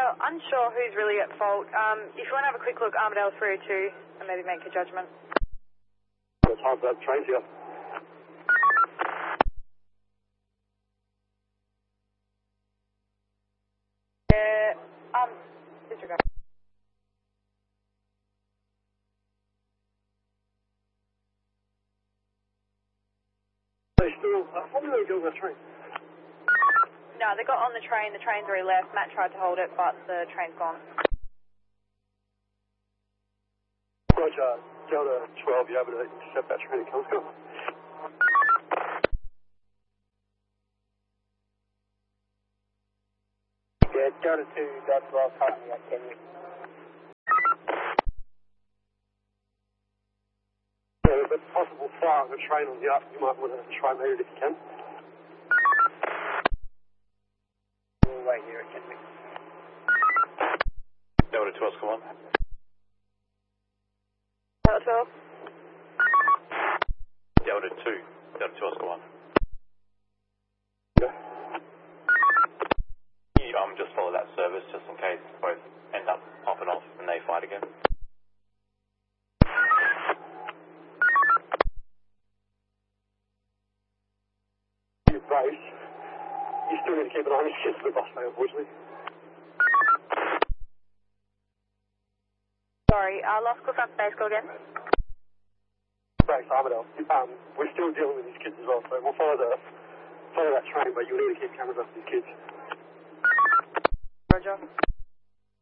Unsure who's really at fault. If you want to have a quick look, Armadale 302, and maybe make a judgment. What time's that train here? Disregard. They still, how many go on the train? No, they got on the train's already left. Matt tried to hold it, but the train's gone. Roger, Delta 12, you able to intercept that train in Kelso? Yeah, Delta 2, Delta 12, currently at Kenya. Yeah, if it's possible fire on the train on the up, you might want to try and move it if you can. We'll wait here at Kenya. Delta 12, come on. Delta 12? Delta 2, Delta 12, come on. Just follow that service just in case both end up popping off and they fight again. You brace. You still need to keep an eye on your kids to the bus bay, unfortunately. Sorry, lost call front space, go again. Brace, Armadale. We're still dealing with these kids as well, so we'll follow that train, but you'll need to keep cameras up for these kids. Roger.